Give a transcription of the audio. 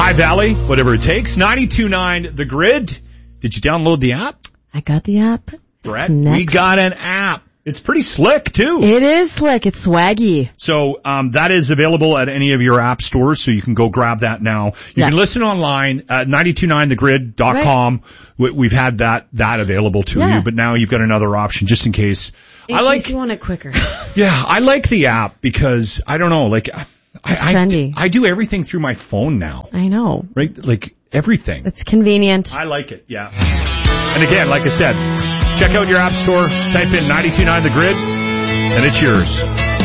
High Valley, whatever it takes. 92.9 The Grid. Did you download the app? I got the app. Brett, we got an app. It's pretty slick, too. It is slick. It's swaggy. So that is available at any of your app stores, so you can go grab that now. You can listen online at 929thegrid.com. Right. We've had that available to you, but now you've got another option just in case. In case you want it quicker. Yeah, I like the app because, I don't know, like... It's trendy. I do everything through my phone now. I know. Right? Like, everything. It's convenient. I like it, yeah. And again, like I said, check out your app store, type in 92.9 The Grid, and it's yours.